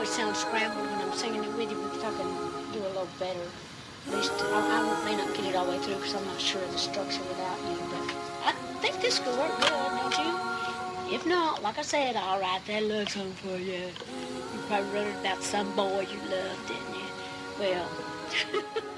always sound scrambled when I'm singing it with you, but if I can do a little better, at least I may not get it all the way through because I'm not sure of the structure without you, but I think this could work good, don't you? If not, like I said, I'll write that love song for you. You probably wrote it about some boy you loved, didn't you? Well,